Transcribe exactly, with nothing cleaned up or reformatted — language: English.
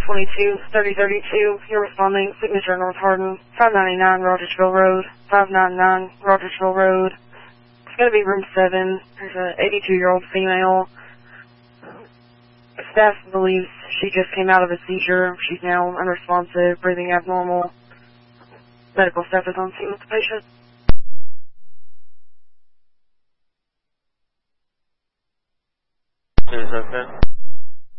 twenty-two thirty thirty-two, you're responding, signature North Hardin, five ninety-nine Rogersville Road, five ninety-nine Rogersville Road. It's going to be room seven. There's an eighty-two-year-old female. Staff believes she just came out of a seizure. She's now unresponsive, breathing abnormal. Medical staff is on scene with the patient. Is okay.